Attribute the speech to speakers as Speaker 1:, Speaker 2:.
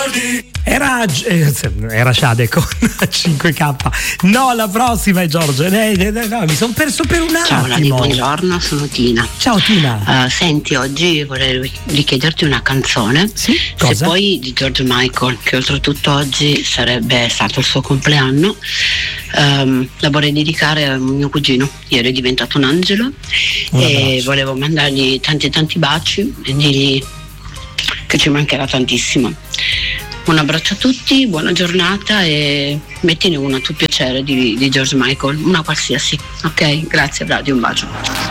Speaker 1: Era Shade con 5K. No, la prossima è Giorgio. No, mi sono perso per un attimo.
Speaker 2: Ciao Lani, buongiorno, sono Tina.
Speaker 1: Ciao Tina.
Speaker 2: Senti, oggi vorrei richiederti una canzone.
Speaker 1: Sì? Cosa?
Speaker 2: Se puoi, di George Michael, che oltretutto oggi sarebbe stato il suo compleanno. La vorrei dedicare a mio cugino. Ieri è diventato un angelo e volevo mandargli tanti baci e dirgli che ci mancherà tantissimo. Un abbraccio a tutti, buona giornata e mettine una a tuo piacere di George Michael, una qualsiasi. Ok, grazie Radio, un bacio.